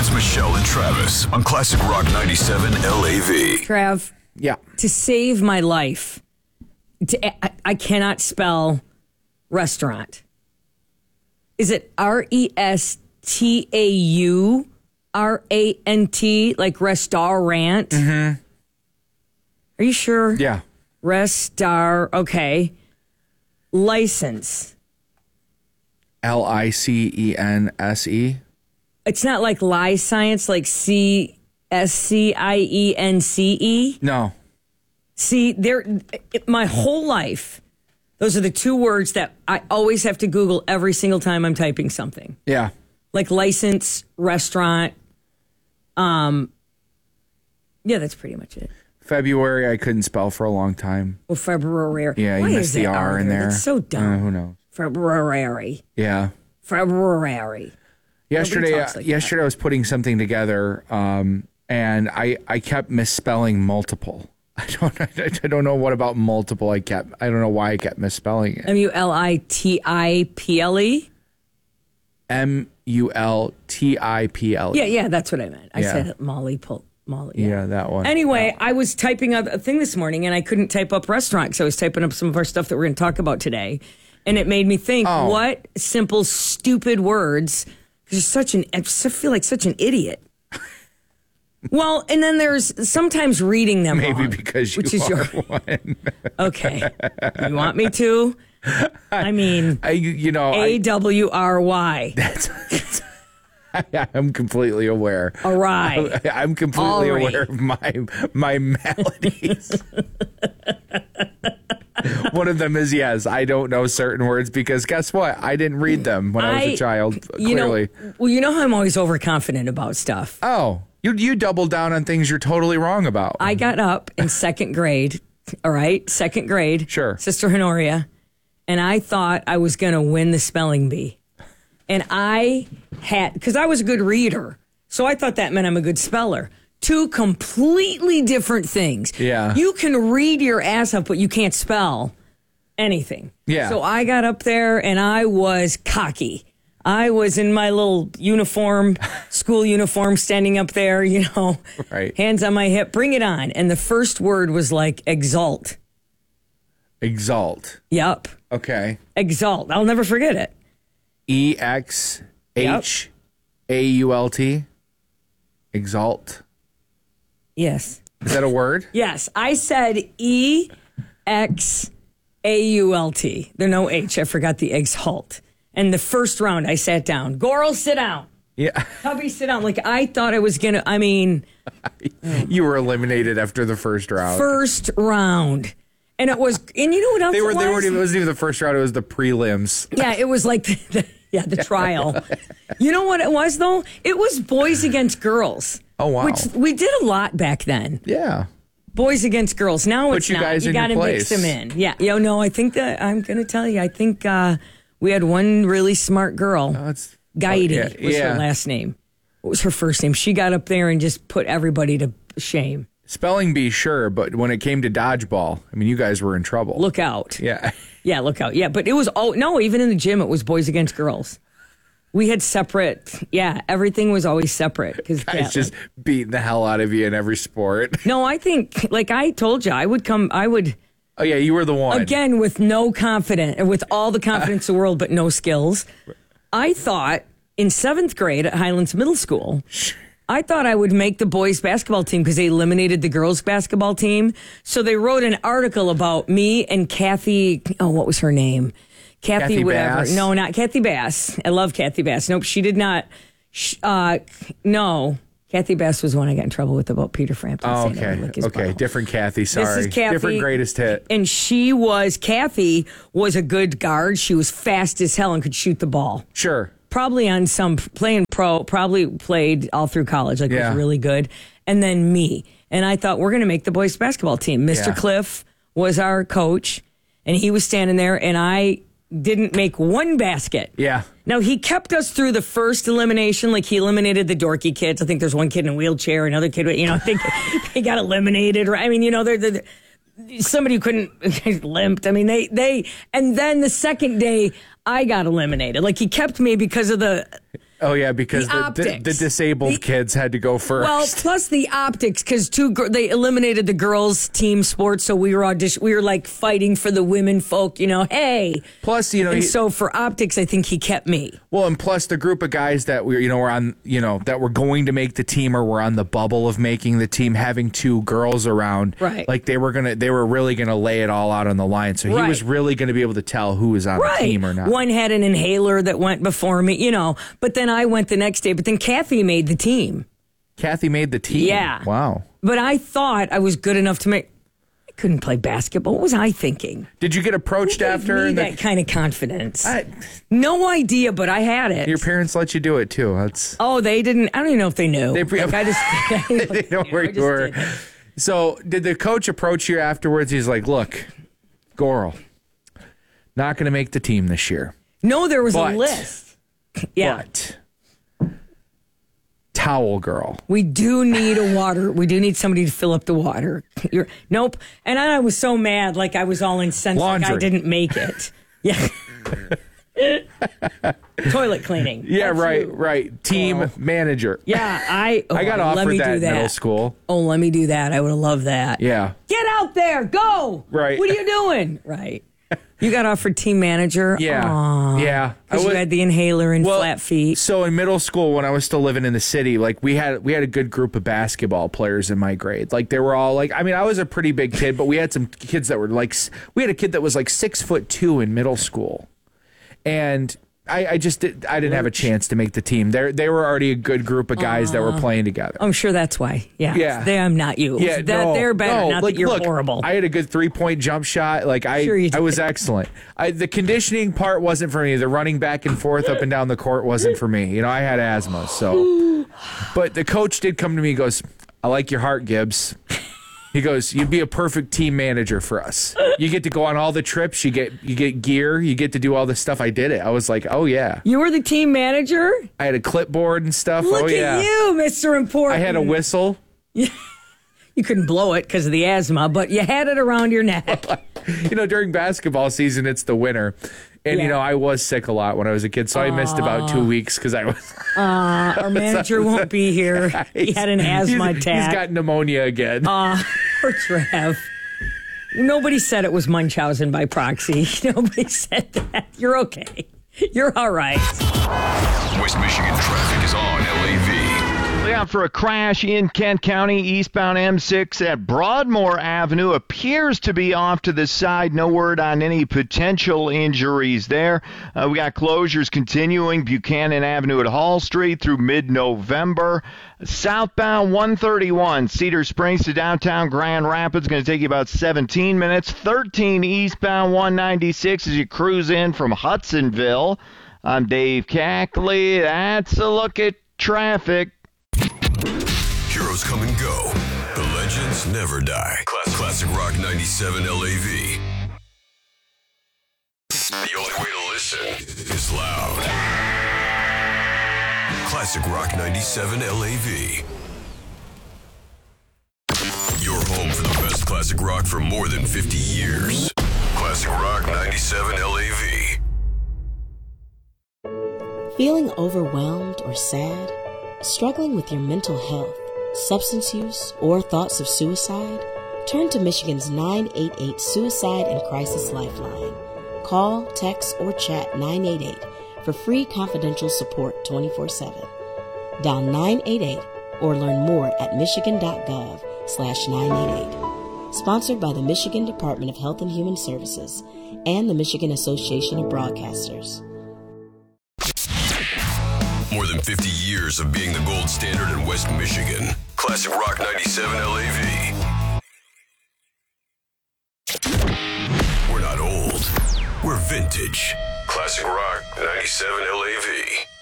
It's Michelle and Travis on Classic Rock 97 LAV. Trav, Yeah. to save my life, I cannot spell restaurant. Is it RESTAURANT, like restaurant? Mm-hmm. Are you sure? Yeah. Okay. License. LICENSE. It's not like science, like CSCIENCE. No. See, my whole life, those are the two words that I always have to Google every single time I'm typing something. Yeah. Like license, restaurant. Yeah, that's pretty much it. February, I couldn't spell for a long time. Well, February. Yeah, you Why missed is the that R in there. That's so dumb. Who knows? February. Yeah. February. Yesterday, talks like that. I was putting something together, and I kept misspelling multiple. I don't know what about multiple. I don't know why I kept misspelling it. MULTIPLE. MULTIPLE. Yeah, that's what I meant. I Yeah. said Molly. Yeah, that one. Anyway, I was typing up a thing this morning and I couldn't type up restaurant, so I was typing up some of our stuff that we're going to talk about today. And it made me think, what simple, stupid words. I just feel like such an idiot. Well, and then there's sometimes reading them Maybe wrong, because you which is are one. Okay. You want me to? I mean, AWRY. I'm completely aware. Awry. I'm completely Alright. aware of my maladies. One of them is, yes, I don't know certain words because guess what? I didn't read them when I was a child, clearly. You know how I'm always overconfident about stuff. Oh, you double down on things you're totally wrong about. I got up in second grade, all right? Second grade. Sure. Sister Honoria. And I thought I was going to win the spelling bee. And because I was a good reader. So I thought that meant I'm a good speller. Two completely different things. Yeah. You can read your ass off, but you can't spell anything. Yeah. So I got up there and I was cocky. I was in my little uniform, school uniform, standing up there, Right. Hands on my hip, bring it on. And the first word was like exalt. Exalt. Yep. Okay. Exalt. I'll never forget it. EXHAULT. Exalt. Yes. Is that a word? Yes. I said EXAULT. There's no H. I forgot the exalt. And the first round, I sat down. Goral, sit down. Yeah. Hubby, sit down. Like, I thought I was going to, You were eliminated after the first round. First round. And it was, and you know what else It was? wasn't even the first round, it was the prelims. Yeah, it was like the trial. You know what it was, though? It was boys against girls. Oh, wow. Which we did a lot back then. Yeah. Boys against girls. Now it's you not. guys You in got to your mix place. them in. Yeah. No, I think that I'm going to tell you. I think we had one really smart girl. Gaidi was her last name. What was her first name? She got up there and just put everybody to shame. Spelling bee, sure, but when it came to dodgeball, I mean, you guys were in trouble. Look out. Yeah. Yeah, look out. Yeah, but it was, even in the gym, it was boys against girls. We had separate, everything was always separate. Guys just beating the hell out of you in every sport. No, I think, like I told you, I would. Oh, yeah, you were the one. Again, with no confidence, with all the confidence in the world, but no skills. I thought in 7th grade at Highlands Middle School, I thought I would make the boys basketball team because they eliminated the girls basketball team. So they wrote an article about me and Kathy. Oh, what was her name? Kathy whatever. Bass? No, not Kathy Bass. I love Kathy Bass. Nope, she did not. No. Kathy Bass was one I got in trouble with about Peter Frampton. Oh, saying I would lick his okay. butthole. Different Kathy, sorry. This is Kathy. Different greatest hit. And Kathy was a good guard. She was fast as hell and could shoot the ball. Sure. Probably on some playing pro, probably played all through college, was really good. And then me. And I thought, we're going to make the boys basketball team. Mr. Cliff was our coach, and he was standing there, and I didn't make one basket. Yeah. Now, he kept us through the first elimination. Like, he eliminated the dorky kids. I think there's one kid in a wheelchair, another kid, I think they got eliminated. Right? I mean, they're somebody who couldn't limped. I mean, they and then the second day I got eliminated. Like, he kept me because of Oh, yeah, because The the optics. disabled kids had to go first. Well, plus the optics, because they eliminated the girls' team sports, so we were like fighting for the women folk, hey. Plus, and so for optics, I think he kept me. Well, and plus the group of guys that were on, that were going to make the team or were on the bubble of making the team, having two girls around, right? Like they were really gonna lay it all out on the line. So he was really going to be able to tell who was on the team or not. One had an inhaler that went before me, but then I went the next day. But then Kathy made the team. Kathy made the team? Yeah. Wow. But I thought I was good enough to make... I couldn't play basketball. What was I thinking? Did you get approached after? Me that kind of confidence. No idea, but I had it. Your parents let you do it, too. They didn't... I don't even know if they knew. They know where you were. So did the coach approach you afterwards? He's like, look, Goral, not going to make the team this year. No, there was a list. Yeah. But towel girl. We do need a water. We do need somebody to fill up the water. Nope. And I was so mad, like I was all incensed, like I didn't make it. Yeah. Toilet cleaning. Yeah, right. Team manager. Yeah, I got offered that in middle school. Oh, let me do that. I would have loved that. Yeah. Get out there. Go. Right. What are you doing? Right. You got offered team manager? Yeah. Aww. Yeah. Because you had the inhaler and flat feet. So in middle school, when I was still living in the city, like we had a good group of basketball players in my grade. Like they were all like, I was a pretty big kid, but we had some kids that were like, we had a kid that was like 6'2" in middle school. And I didn't have a chance to make the team. They were already a good group of guys that were playing together. I'm sure that's why. Yeah. Yeah. I'm not you. Yeah, they're better. Not that you're horrible. I had a good 3-point jump shot. Like I was excellent. The conditioning part wasn't for me. The running back and forth up and down the court wasn't for me. I had asthma. So, but the coach did come to me. He goes, "I like your heart, Gibbs." He goes, "You'd be a perfect team manager for us. You get to go on all the trips. You get gear. You get to do all this stuff." I did it. I was like, "Oh yeah." You were the team manager? I had a clipboard and stuff. Look at you, Mr. Important. I had a whistle. You couldn't blow it because of the asthma, but you had it around your neck. During basketball season, it's the winter. And, I was sick a lot when I was a kid, so I missed about 2 weeks because I was... our manager won't be here. He had an asthma attack. He's got pneumonia again. Poor Trev. Nobody said it was Munchausen by proxy. Nobody said that. You're okay. You're all right. West Michigan traffic is on LAV. Look out for a crash in Kent County. Eastbound M6 at Broadmoor Avenue appears to be off to the side. No word on any potential injuries there. We got closures continuing. Buchanan Avenue at Hall Street through mid-November. Southbound 131, Cedar Springs to downtown Grand Rapids, going to take you about 17 minutes. 13 eastbound 196 as you cruise in from Hudsonville. I'm Dave Cackley. That's a look at traffic. Heroes come and go. The legends never die. Classic Rock 97 LAV. The only way to listen is loud. Classic Rock 97 LAV. Your home for the best classic rock for more than 50 years. Classic Rock 97 LAV. Feeling overwhelmed or sad? Struggling with your mental health, substance use, or thoughts of suicide? Turn to Michigan's 988 Suicide and Crisis Lifeline. Call, text, or chat 988 for free confidential support 24/7. Dial 988 or learn more at michigan.gov/988. Sponsored by the Michigan Department of Health and Human Services and the Michigan Association of Broadcasters. More than 50 years of being the gold standard in West Michigan. Classic Rock 97 LAV. We're not old. We're vintage. Classic Rock 97 LAV.